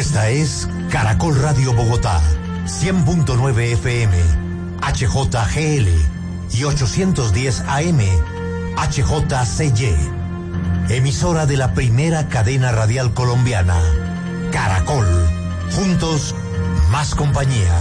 Esta es Caracol Radio Bogotá, 100.9 FM, HJGL y 810 AM, HJCY. Emisora de la primera cadena radial colombiana, Caracol. Juntos, más compañía.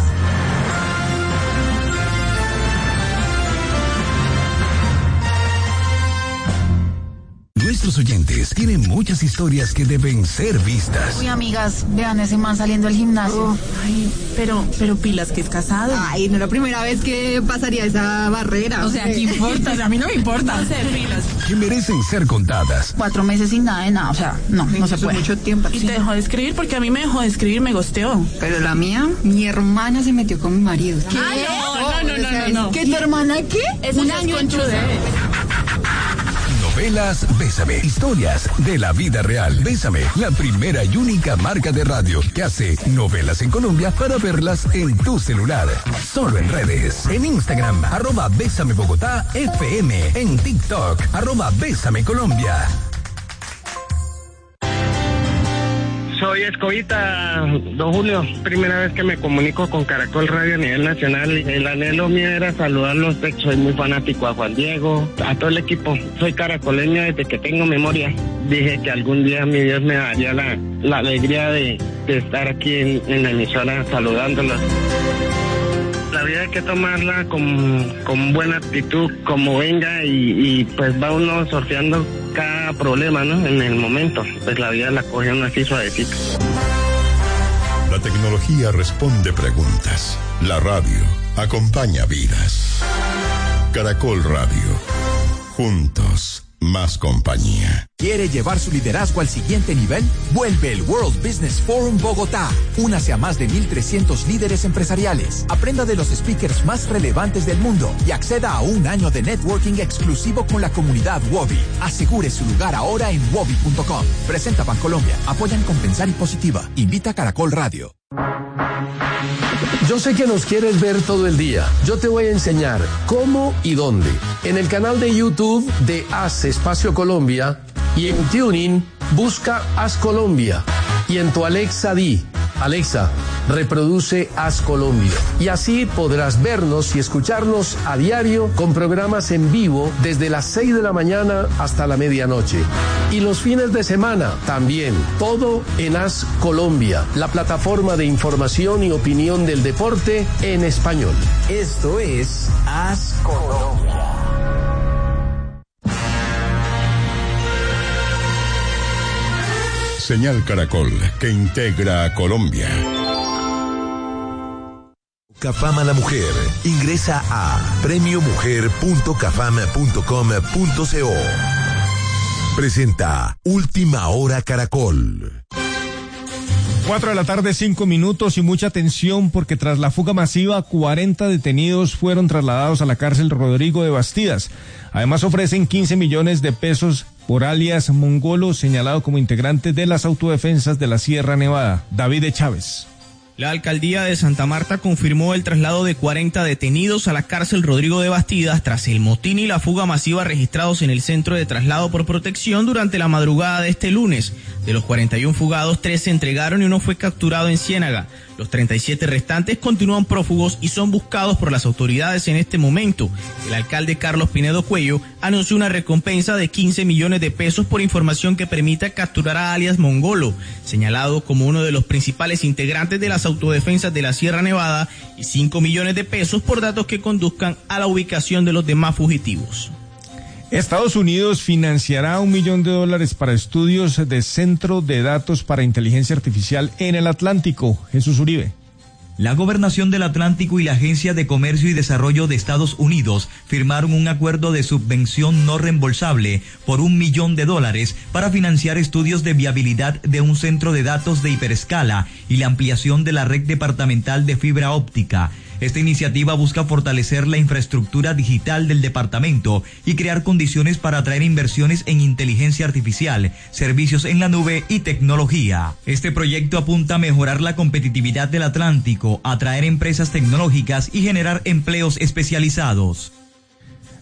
Nuestros oyentes tienen muchas historias que deben ser vistas. Uy, amigas, vean ese man saliendo del gimnasio. Ay, pero pilas, que es casado. Ay, no es la primera vez que pasaría esa barrera. O sea, ¿qué importa? O sea, a mí no me importa. No sé, pilas. Que merecen ser contadas. 4 meses sin nada de nada, o sea, no se puede. Mucho tiempo. Y te dejó de escribir porque a mí me dejó de escribir, me gosteó. Pero la mía, mi hermana se metió con mi marido. ¿Qué? No. ¿Qué, tu hermana qué? Es un año en Novelas Bésame. Historias de la vida real. Bésame, la primera y única marca de radio que hace novelas en Colombia para verlas en tu celular. Solo en redes. En Instagram, @Bésame Bogotá FM. En TikTok, @Bésame Colombia. Soy Escobita, don Julio. Primera vez que me comunico con Caracol Radio a nivel nacional. El anhelo mío era saludarlos. Soy muy fanático a Juan Diego, a todo el equipo. Soy caracoleño desde que tengo memoria. Dije que algún día mi Dios me daría la alegría de estar aquí en la emisora saludándolos. La vida hay que tomarla con buena actitud, como venga, y pues va uno sorteando cada problema, ¿no? En el momento, pues la vida la coge uno así suavecito. La tecnología responde preguntas. La radio acompaña vidas. Caracol Radio. Juntos, más compañía. ¿Quiere llevar su liderazgo al siguiente nivel? Vuelve el World Business Forum Bogotá. Únase a más de 1,300 líderes empresariales. Aprenda de los speakers más relevantes del mundo y acceda a un año de networking exclusivo con la comunidad WOBI. Asegure su lugar ahora en wobi.com. Presenta Bancolombia. Apoyan Compensar y Positiva. Invita Caracol Radio. Yo sé que nos quieres ver todo el día. Yo te voy a enseñar cómo y dónde. En el canal de YouTube de Haz Espacio Colombia y en Tuning busca Haz Colombia. Y en tu Alexa di: Alexa, reproduce Haz Colombia. Y así podrás vernos y escucharnos a diario con programas en vivo desde las 6 de la mañana hasta la medianoche. Y los fines de semana también. Todo en Haz Colombia, la plataforma de información y opinión del deporte en español. Esto es Haz Colombia. Señal Caracol, que integra a Colombia. Cafama la mujer. Ingresa a premiomujer.cafama.com.co. Presenta Última Hora Caracol. 4 de la tarde, 5 minutos, y mucha atención porque tras la fuga masiva, 40 detenidos fueron trasladados a la cárcel Rodrigo de Bastidas. Además ofrecen 15 millones de pesos por alias Mongolo, señalado como integrante de las autodefensas de la Sierra Nevada. David de Chávez. La alcaldía de Santa Marta confirmó el traslado de 40 detenidos a la cárcel Rodrigo de Bastidas tras el motín y la fuga masiva registrados en el centro de traslado por protección durante la madrugada de este lunes. De los 41 fugados, 3 se entregaron y uno fue capturado en Ciénaga. Los 37 restantes continúan prófugos y son buscados por las autoridades en este momento. El alcalde Carlos Pinedo Cuello anunció una recompensa de 15 millones de pesos por información que permita capturar a alias Mongolo, señalado como uno de los principales integrantes de las autodefensas de la Sierra Nevada, y 5 millones de pesos por datos que conduzcan a la ubicación de los demás fugitivos. Estados Unidos financiará $1 millón para estudios de Centro de Datos para Inteligencia Artificial en el Atlántico. Jesús Uribe. La Gobernación del Atlántico y la Agencia de Comercio y Desarrollo de Estados Unidos firmaron un acuerdo de subvención no reembolsable por $1 millón para financiar estudios de viabilidad de un centro de datos de hiperescala y la ampliación de la red departamental de fibra óptica. Esta iniciativa busca fortalecer la infraestructura digital del departamento y crear condiciones para atraer inversiones en inteligencia artificial, servicios en la nube y tecnología. Este proyecto apunta a mejorar la competitividad del Atlántico, atraer empresas tecnológicas y generar empleos especializados.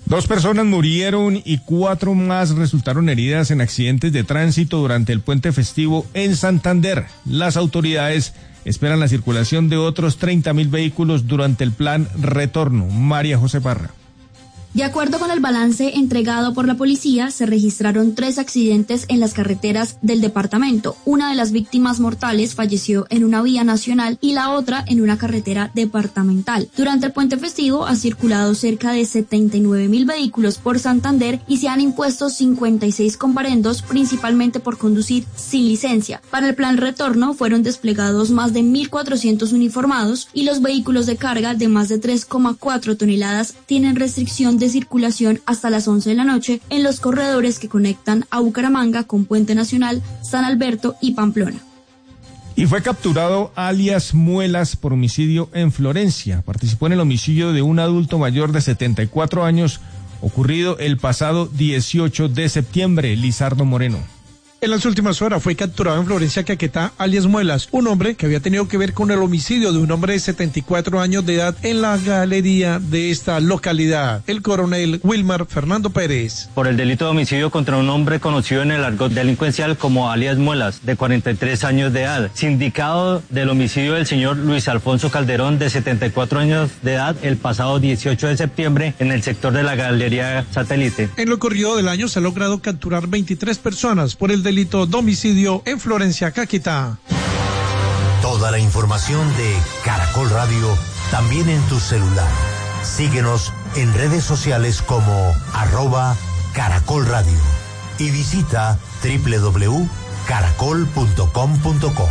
2 personas murieron y 4 más resultaron heridas en accidentes de tránsito durante el puente festivo en Santander. Las autoridades esperan la circulación de otros 30.000 vehículos durante el plan Retorno. María José Parra. De acuerdo con el balance entregado por la policía, se registraron 3 accidentes en las carreteras del departamento. Una de las víctimas mortales falleció en una vía nacional y la otra en una carretera departamental. Durante el puente festivo han circulado cerca de 79.000 vehículos por Santander y se han impuesto 56 comparendos, principalmente por conducir sin licencia. Para el plan Retorno fueron desplegados más de 1.400 uniformados y los vehículos de carga de más de 3,4 toneladas tienen restricción de circulación hasta las 11 de la noche en los corredores que conectan a Bucaramanga con Puente Nacional, San Alberto y Pamplona. Y fue capturado alias Muelas por homicidio en Florencia. Participó en el homicidio de un adulto mayor de 74 años ocurrido el pasado 18 de septiembre, Lizardo Moreno. En las últimas horas fue capturado en Florencia, Caquetá, alias Muelas, un hombre que había tenido que ver con el homicidio de un hombre de 74 años de edad en la galería de esta localidad, el coronel Wilmar Fernando Pérez. Por el delito de homicidio contra un hombre conocido en el argot delincuencial como alias Muelas, de 43 años de edad, sindicado del homicidio del señor Luis Alfonso Calderón, de 74 años de edad, el pasado 18 de septiembre en el sector de la galería Satélite. En lo corrido del año se ha logrado capturar 23 personas por el delito de homicidio en Florencia, Caquetá. Toda la información de Caracol Radio también en tu celular. Síguenos en redes sociales como @Caracol Radio y visita www.caracol.com.co.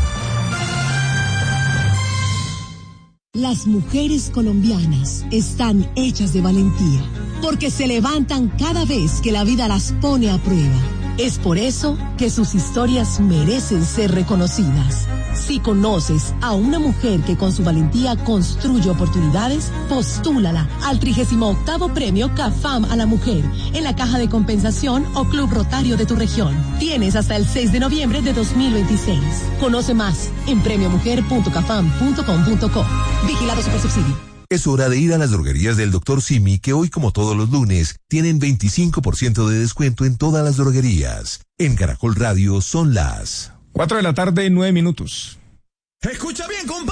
Las mujeres colombianas están hechas de valentía, porque se levantan cada vez que la vida las pone a prueba. Es por eso que sus historias merecen ser reconocidas. Si conoces a una mujer que con su valentía construye oportunidades, postúlala al 38º Premio CAFAM a la Mujer en la Caja de Compensación o Club Rotario de tu región. Tienes hasta el 6 de noviembre de 2026. Conoce más en premiomujer.cafam.com.co. Vigilado Supersubsidio. Es hora de ir a las droguerías del Dr. Simi, que hoy, como todos los lunes, tienen 25% de descuento en todas las droguerías. En Caracol Radio son las 4 de la tarde, 9 minutos. Escucha bien, compadre.